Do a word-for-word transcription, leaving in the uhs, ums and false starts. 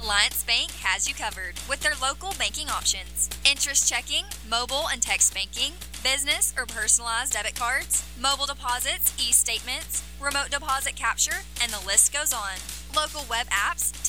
Alliance Bank has you covered with their local banking options. Interest checking, mobile and text banking, business or personalized debit cards, mobile deposits, e-statements, remote deposit capture, and the list goes on. Local web apps,